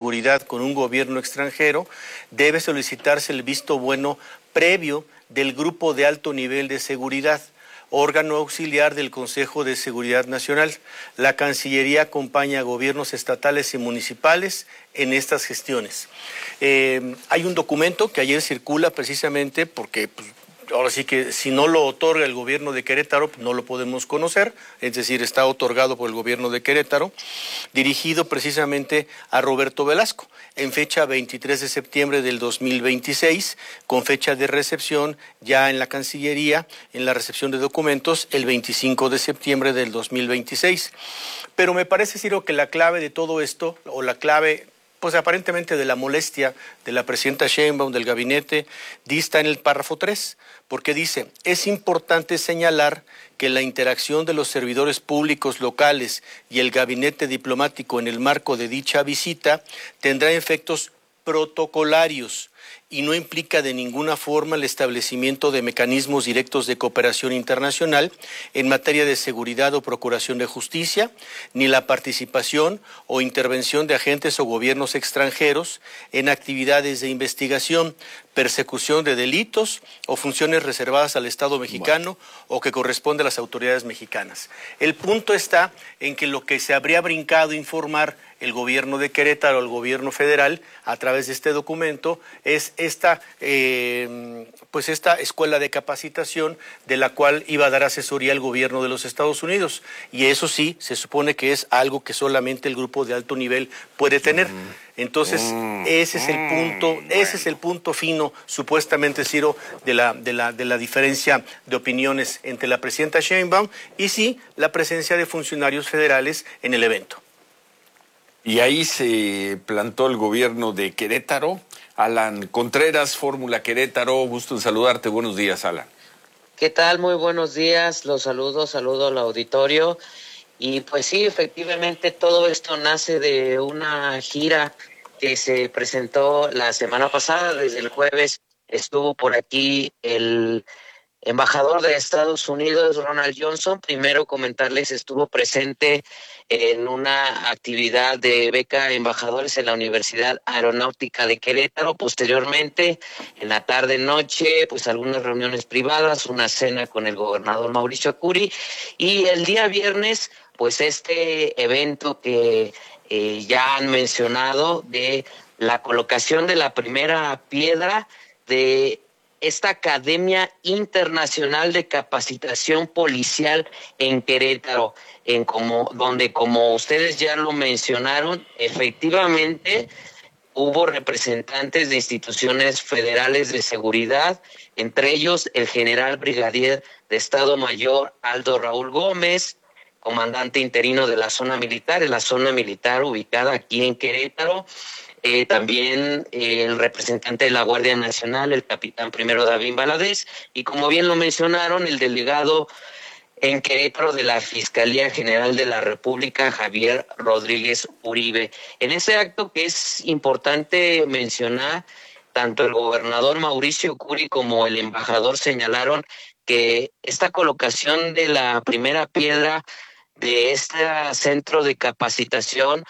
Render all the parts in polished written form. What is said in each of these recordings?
seguridad con un gobierno extranjero, debe solicitarse el visto bueno previo del Grupo de Alto Nivel de Seguridad, órgano auxiliar del Consejo de Seguridad Nacional. La Cancillería acompaña a gobiernos estatales y municipales en estas gestiones. Hay un documento que ayer circula precisamente porque ahora sí que si no lo otorga el gobierno de Querétaro, no lo podemos conocer, es decir, está otorgado por el gobierno de Querétaro, dirigido precisamente a Roberto Velasco, en fecha 23 de septiembre del 2026, con fecha de recepción ya en la Cancillería, en la recepción de documentos, el 25 de septiembre del 2026. Pero me parece, Ciro, que la clave de todo esto, o la clave pues aparentemente de la molestia de la presidenta Sheinbaum, del gabinete, dista en el párrafo 3, porque dice, es importante señalar que la interacción de los servidores públicos locales y el gabinete diplomático en el marco de dicha visita tendrá efectos protocolarios y no implica de ninguna forma el establecimiento de mecanismos directos de cooperación internacional en materia de seguridad o procuración de justicia, ni la participación o intervención de agentes o gobiernos extranjeros en actividades de investigación, persecución de delitos o funciones reservadas al Estado mexicano o que corresponde a las autoridades mexicanas. El punto está en que lo que se habría brincado informar el gobierno de Querétaro, el gobierno federal, a través de este documento, es esta escuela de capacitación de la cual iba a dar asesoría el gobierno de los Estados Unidos. Y eso sí, se supone que es algo que solamente el grupo de alto nivel puede tener. Entonces, ese es el punto fino, supuestamente, Ciro, de la diferencia de opiniones entre la presidenta Sheinbaum y sí, la presencia de funcionarios federales en el evento. Y ahí se plantó el gobierno de Querétaro. Alan Contreras, Fórmula Querétaro, gusto en saludarte. Buenos días, Alan. ¿Qué tal? Muy buenos días. Los saludo al auditorio. Y pues sí, efectivamente todo esto nace de una gira que se presentó la semana pasada. Desde el jueves estuvo por aquí el embajador de Estados Unidos, Ronald Johnson. Primero comentarles, estuvo presente en una actividad de beca embajadores en la Universidad Aeronáutica de Querétaro. Posteriormente, en la tarde-noche, pues algunas reuniones privadas, una cena con el gobernador Mauricio Curi. Y el día viernes, pues este evento que ya han mencionado de la colocación de la primera piedra de esta Academia Internacional de Capacitación Policial en Querétaro, donde, como ustedes ya lo mencionaron, efectivamente hubo representantes de instituciones federales de seguridad, entre ellos el general brigadier de Estado Mayor Aldo Raúl Gómez, comandante interino de la zona militar ubicada aquí en Querétaro. También el representante de la Guardia Nacional, el capitán primero David Valadez, y como bien lo mencionaron, el delegado en Querétaro de la Fiscalía General de la República, Javier Rodríguez Uribe. En ese acto, que es importante mencionar, tanto el gobernador Mauricio Curi como el embajador señalaron que esta colocación de la primera piedra de este centro de capacitación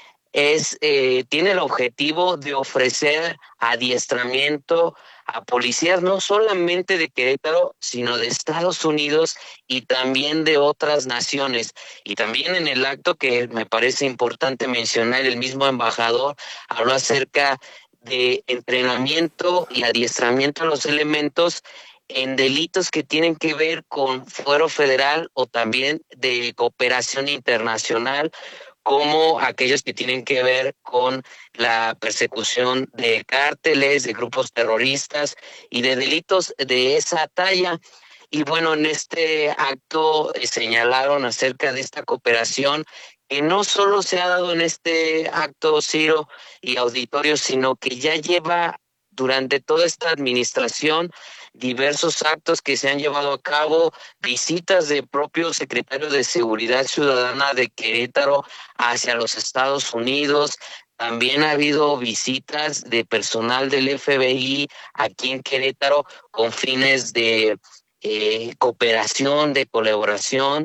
tiene el objetivo de ofrecer adiestramiento a policías no solamente de Querétaro, sino de Estados Unidos y también de otras naciones. Y también en el acto, que me parece importante mencionar, el mismo embajador habló acerca de entrenamiento y adiestramiento a los elementos en delitos que tienen que ver con fuero federal o también de cooperación internacional, como aquellos que tienen que ver con la persecución de cárteles, de grupos terroristas y de delitos de esa talla. Y bueno, en este acto señalaron acerca de esta cooperación que no solo se ha dado en este acto, Ciro y auditorio, sino que ya lleva durante toda esta administración diversos actos que se han llevado a cabo, visitas de propio secretario de Seguridad Ciudadana de Querétaro hacia los Estados Unidos. También ha habido visitas de personal del FBI aquí en Querétaro con fines de cooperación, de colaboración.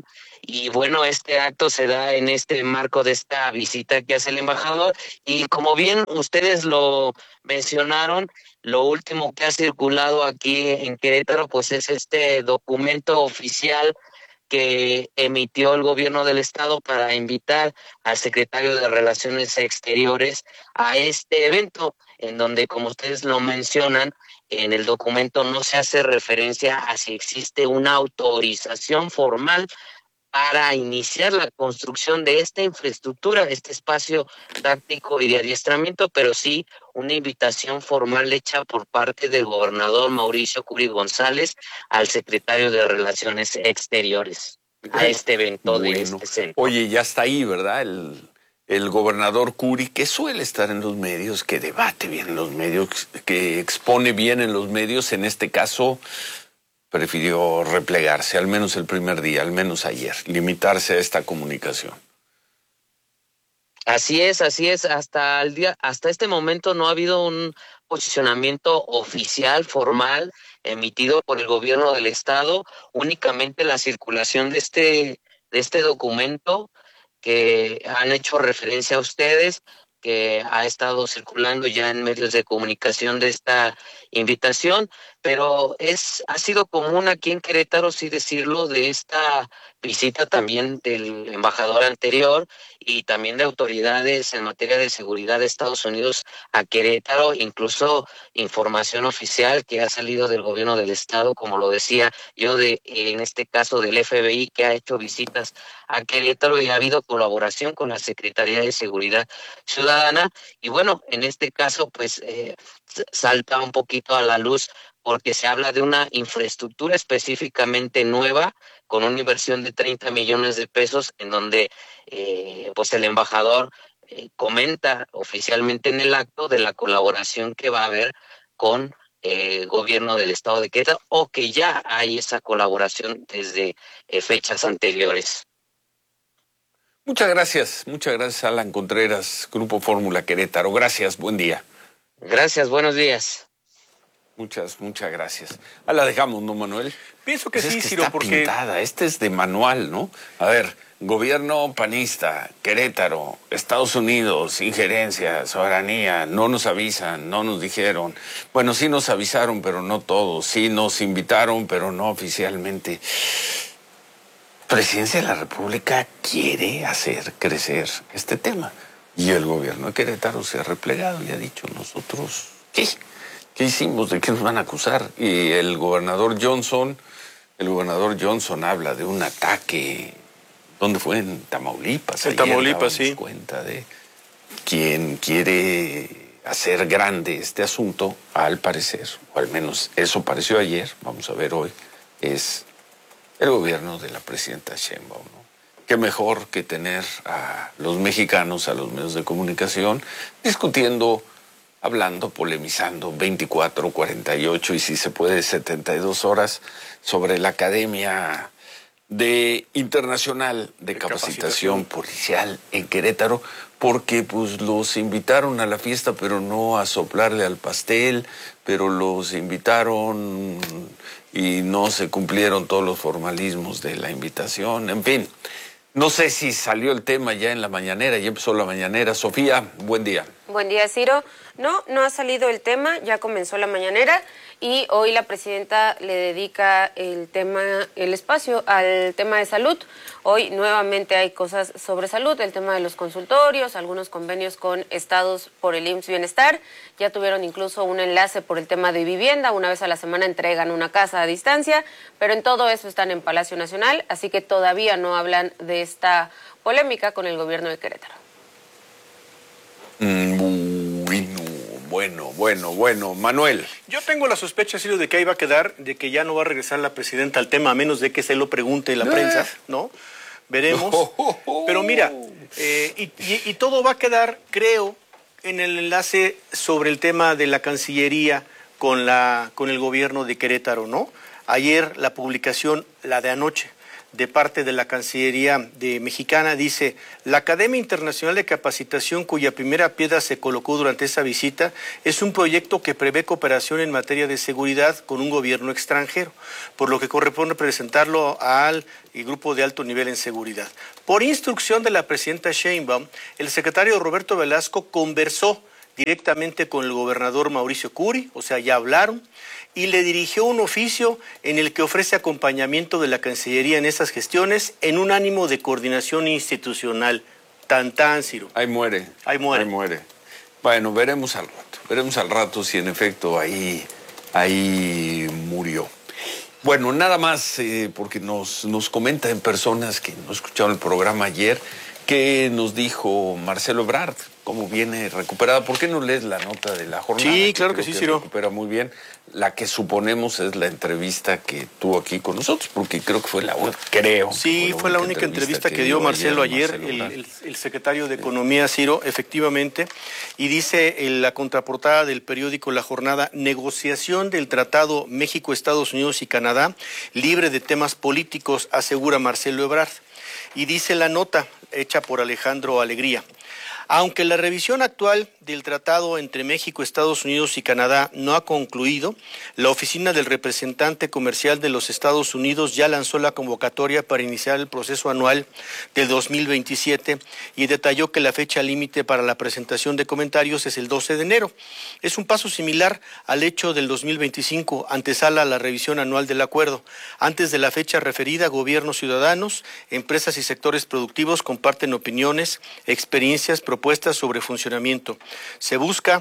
Y bueno, este acto se da en este marco de esta visita que hace el embajador. Y como bien ustedes lo mencionaron, lo último que ha circulado aquí en Querétaro, pues es este documento oficial que emitió el gobierno del estado para invitar al secretario de Relaciones Exteriores a este evento, en donde, como ustedes lo mencionan, en el documento no se hace referencia a si existe una autorización formal para iniciar la construcción de esta infraestructura, este espacio táctico y de adiestramiento, pero sí una invitación formal hecha por parte del gobernador Mauricio Curi González al secretario de Relaciones Exteriores a este evento de Bueno, este centro. oye, ya está ahí, ¿verdad? El gobernador Curi, que suele estar en los medios, que debate bien en los medios, que expone bien en los medios, en este caso prefirió replegarse, al menos el primer día, al menos ayer, limitarse a esta comunicación. Así es, hasta este momento no ha habido un posicionamiento oficial, formal, emitido por el gobierno del estado, únicamente la circulación de este documento que han hecho referencia a ustedes, que ha estado circulando ya en medios de comunicación de esta invitación, pero ha sido común aquí en Querétaro, sí decirlo, de esta visita también del embajador anterior y también de autoridades en materia de seguridad de Estados Unidos a Querétaro, incluso información oficial que ha salido del gobierno del estado, como lo decía yo, en este caso del FBI, que ha hecho visitas a Querétaro y ha habido colaboración con la Secretaría de Seguridad Ciudadana. Y bueno, en este caso, pues salta un poquito a la luz porque se habla de una infraestructura específicamente nueva con una inversión de 30 millones de pesos, en donde pues el embajador comenta oficialmente en el acto de la colaboración que va a haber con el gobierno del estado de Querétaro, o que ya hay esa colaboración desde fechas anteriores. Muchas gracias Alan Contreras, Grupo Fórmula Querétaro. Gracias, buen día. Gracias, buenos días. Muchas gracias. La dejamos, ¿no, Manuel? Pienso que Pues sí, es que Ciro, está porque pintada. Este es de manual, ¿no? A ver, gobierno panista, Querétaro, Estados Unidos, injerencia, soberanía, no nos avisan, no nos dijeron. Bueno, sí nos avisaron, pero no todos. Sí nos invitaron, pero no oficialmente. Presidencia de la República quiere hacer crecer este tema. Y el gobierno de Querétaro se ha replegado y ha dicho, nosotros, ¿qué hicimos? ¿De qué nos van a acusar? Y el gobernador Johnson habla de un ataque. ¿Dónde fue? En Tamaulipas. En Tamaulipas, sí. Cuenta de quien quiere hacer grande este asunto, al parecer, o al menos eso pareció ayer, vamos a ver hoy, es el gobierno de la presidenta Sheinbaum, ¿no? Qué mejor que tener a los mexicanos, a los medios de comunicación, discutiendo, hablando, polemizando 24, 48 y si se puede 72 horas sobre la Academia Internacional de Capacitación Policial en Querétaro, porque pues los invitaron a la fiesta, pero no a soplarle al pastel, pero los invitaron y no se cumplieron todos los formalismos de la invitación, en fin. No sé si salió el tema ya en la mañanera, ya empezó la mañanera. Sofía, buen día. Buen día, Ciro. No ha salido el tema, ya comenzó la mañanera y hoy la presidenta le dedica el espacio al tema de salud. Hoy nuevamente hay cosas sobre salud, el tema de los consultorios, algunos convenios con estados por el IMSS Bienestar. Ya tuvieron incluso un enlace por el tema de vivienda, una vez a la semana entregan una casa a distancia, pero en todo eso están en Palacio Nacional, así que todavía no hablan de esta polémica con el gobierno de Querétaro. Bueno, Manuel. yo tengo la sospecha, Ciro, de que ahí va a quedar, de que ya no va a regresar la presidenta al tema, a menos de que se lo pregunte la prensa, ¿no? Veremos. Pero mira, y todo va a quedar, creo, en el enlace sobre el tema de la Cancillería con el gobierno de Querétaro, ¿no? Ayer la publicación, la de anoche, de parte de la Cancillería mexicana. Dice, la Academia Internacional de Capacitación, cuya primera piedra se colocó durante esa visita, es un proyecto que prevé cooperación en materia de seguridad con un gobierno extranjero, por lo que corresponde presentarlo al grupo de alto nivel en seguridad. Por instrucción de la presidenta Sheinbaum, el secretario Roberto Velasco conversó directamente con el gobernador Mauricio Curi, o sea, ya hablaron, y le dirigió un oficio en el que ofrece acompañamiento de la Cancillería en esas gestiones en un ánimo de coordinación institucional. Tan, Ciro. Ahí muere. Ahí muere. Ahí muere. Bueno, veremos al rato si en efecto ahí murió. Bueno, nada más, porque nos comentan personas que no escucharon el programa ayer, que nos dijo Marcelo Ebrard, cómo viene recuperada. ¿Por qué no lees la nota de la jornada? Sí, claro que sí, Ciro. Recupera muy bien. La que suponemos es la entrevista que tuvo aquí con nosotros, porque creo que fue la única, Sí, fue la única entrevista que dio Marcelo ayer, el secretario de Economía, Ciro, efectivamente, y dice en la contraportada del periódico La Jornada, negociación del Tratado México, Estados Unidos y Canadá, libre de temas políticos, asegura Marcelo Ebrard. Y dice la nota, hecha por Alejandro Alegría. Aunque la revisión actual del tratado entre México, Estados Unidos y Canadá no ha concluido, la oficina del representante comercial de los Estados Unidos ya lanzó la convocatoria para iniciar el proceso anual del 2027 y detalló que la fecha límite para la presentación de comentarios es el 12 de enero. Es un paso similar al hecho del 2025, antesala a la revisión anual del acuerdo. Antes de la fecha referida, gobiernos, ciudadanos, empresas y sectores productivos comparten opiniones, experiencias, propuestas sobre funcionamiento. Se busca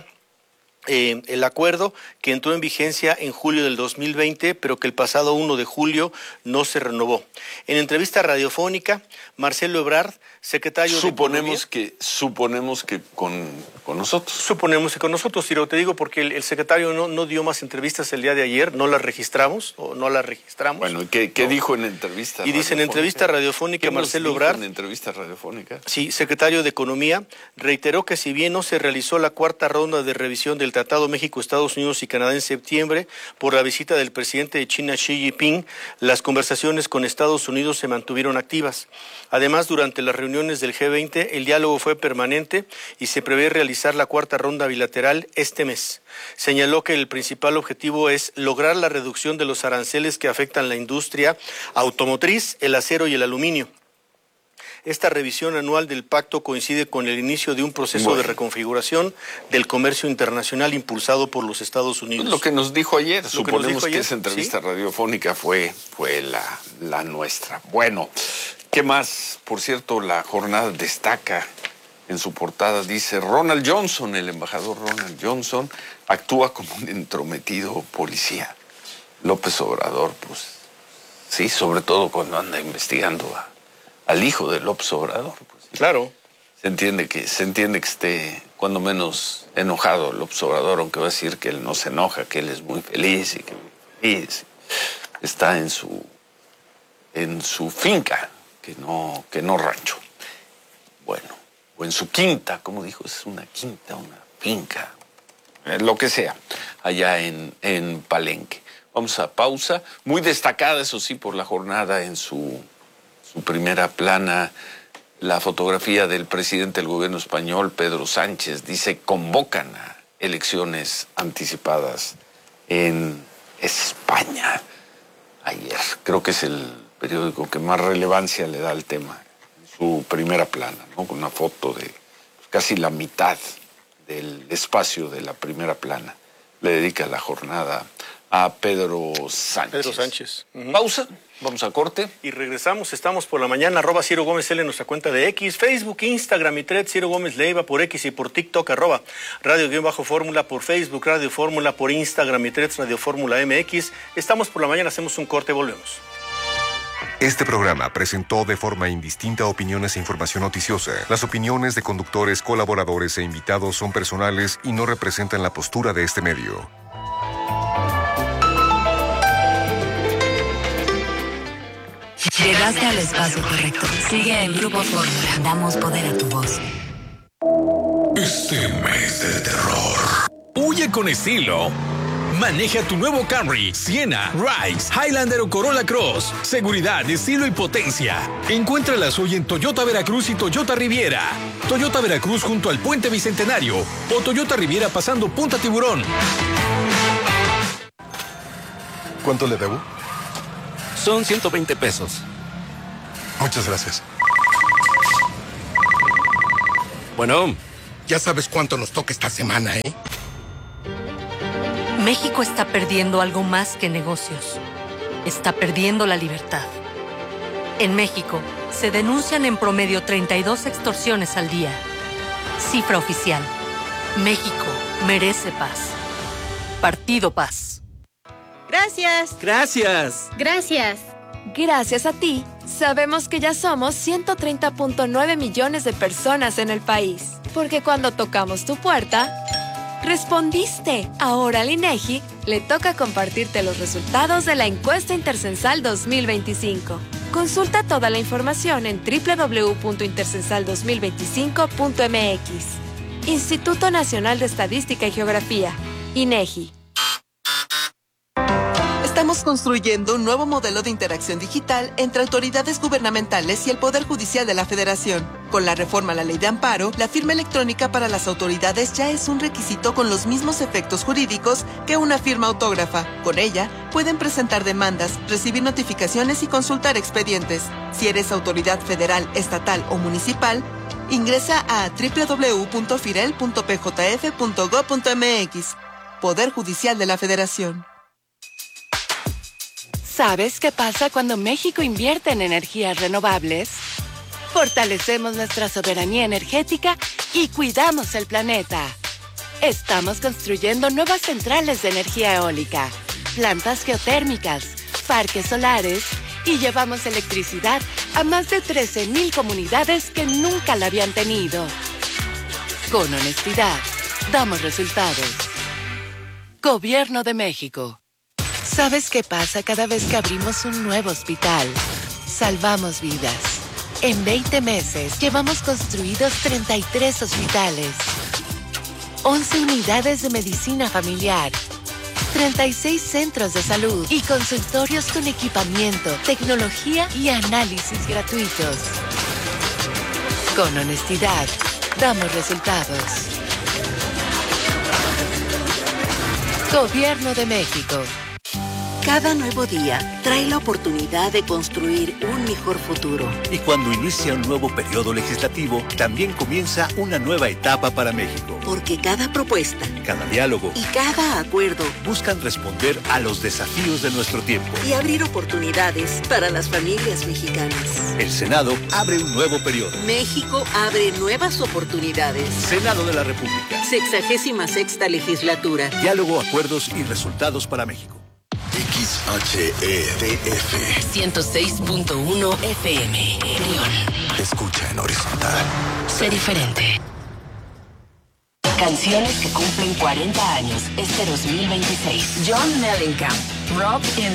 el acuerdo que entró en vigencia en julio del 2020, pero que el pasado 1 de julio no se renovó. En entrevista radiofónica, Marcelo Ebrard, secretario de Economía... Suponemos que con nosotros. Suponemos que con nosotros, Ciro, te digo porque el secretario no dio más entrevistas el día de ayer, no las registramos. Bueno, ¿y qué dijo en entrevista? Y dice en entrevista radiofónica Marcelo Ebrard... en entrevista radiofónica? Sí, secretario de Economía, reiteró que si bien no se realizó la cuarta ronda de revisión del Tratado México, Estados Unidos y Canadá en septiembre, por la visita del presidente de China, Xi Jinping, las conversaciones con Estados Unidos se mantuvieron activas. Además, durante las reuniones del G20, el diálogo fue permanente y se prevé realizar la cuarta ronda bilateral este mes. Señaló que el principal objetivo es lograr la reducción de los aranceles que afectan la industria automotriz, el acero y el aluminio. Esta revisión anual del pacto coincide con el inicio de un proceso de reconfiguración del comercio internacional impulsado por los Estados Unidos. Lo que nos dijo ayer, suponemos que esa entrevista radiofónica fue la nuestra. Bueno, ¿qué más? Por cierto, la jornada destaca en su portada, dice Ronald Johnson, el embajador Ronald Johnson, actúa como un entrometido policía. López Obrador, pues sí, sobre todo cuando anda investigando al hijo de López Obrador. Pues, claro. Se entiende que esté cuando menos enojado López Obrador, aunque va a decir que él no se enoja, que él es muy feliz y que está en su finca, que no rancho. Bueno, o en su quinta, como dijo, es una quinta, una finca, lo que sea, allá en Palenque. Vamos a pausa, muy destacada, eso sí, por la jornada en su primera plana, la fotografía del presidente del gobierno español, Pedro Sánchez, dice, convocan a elecciones anticipadas en España. Ayer, creo que es el periódico que más relevancia le da al tema, en su primera plana, ¿no? Con una foto de casi la mitad del espacio de la primera plana. Le dedica la jornada a Pedro Sánchez. Pausa. Vamos a corte. Y regresamos, estamos por la mañana, @Ciro Gómez L en nuestra cuenta de X, Facebook, Instagram y Threads, Ciro Gómez Leiva por X y por TikTok, @Radio_Fórmula por Facebook, Radio Fórmula por Instagram y Threads, Radio Fórmula MX. Estamos por la mañana, hacemos un corte, volvemos. Este programa presentó de forma indistinta opiniones e información noticiosa. Las opiniones de conductores, colaboradores e invitados son personales y no representan la postura de este medio. Llegaste al espacio correcto. Sigue en Grupo Fórmula. Damos poder a tu voz. Este mes del terror. Huye con estilo. Maneja tu nuevo Camry, Siena, Rise, Highlander o Corolla Cross. Seguridad, estilo y potencia. Encuéntralas hoy en Toyota Veracruz y Toyota Riviera. Toyota Veracruz junto al Puente Bicentenario o Toyota Riviera pasando Punta Tiburón. ¿Cuánto le debo? Son 120 pesos. Muchas gracias. Bueno. Ya sabes cuánto nos toca esta semana, ¿eh? México está perdiendo algo más que negocios. Está perdiendo la libertad. En México, se denuncian en promedio 32 extorsiones al día. Cifra oficial. México merece paz. Partido Paz. Gracias. Gracias. Gracias. Gracias a ti, sabemos que ya somos 130.9 millones de personas en el país. Porque cuando tocamos tu puerta, respondiste. Ahora al INEGI le toca compartirte los resultados de la encuesta intercensal 2025. Consulta toda la información en www.intercensal2025.mx. Instituto Nacional de Estadística y Geografía, INEGI. Estamos construyendo un nuevo modelo de interacción digital entre autoridades gubernamentales y el Poder Judicial de la Federación. Con la reforma a la Ley de Amparo, la firma electrónica para las autoridades ya es un requisito con los mismos efectos jurídicos que una firma autógrafa. Con ella, pueden presentar demandas, recibir notificaciones y consultar expedientes. Si eres autoridad federal, estatal o municipal, ingresa a www.firel.pjf.gov.mx. Poder Judicial de la Federación. ¿Sabes qué pasa cuando México invierte en energías renovables? Fortalecemos nuestra soberanía energética y cuidamos el planeta. Estamos construyendo nuevas centrales de energía eólica, plantas geotérmicas, parques solares y llevamos electricidad a más de 13,000 comunidades que nunca la habían tenido. Con honestidad, damos resultados. Gobierno de México. ¿Sabes qué pasa cada vez que abrimos un nuevo hospital? Salvamos vidas. En 20 meses llevamos construidos 33 hospitales, 11 unidades de medicina familiar, 36 centros de salud y consultorios con equipamiento, tecnología y análisis gratuitos. Con honestidad, damos resultados. Gobierno de México. Cada nuevo día trae la oportunidad de construir un mejor futuro. Y cuando inicia un nuevo periodo legislativo, también comienza una nueva etapa para México. Porque cada propuesta, cada diálogo y cada acuerdo buscan responder a los desafíos de nuestro tiempo y abrir oportunidades para las familias mexicanas. El Senado abre un nuevo periodo. México abre nuevas oportunidades. Senado de la República. 66ª legislatura. Diálogo, acuerdos y resultados para México. XHEDF 106.1 FM León. Escucha en horizontal. Sé diferente. Canciones que cumplen 40 años este 2026. John Mellencamp, Rock in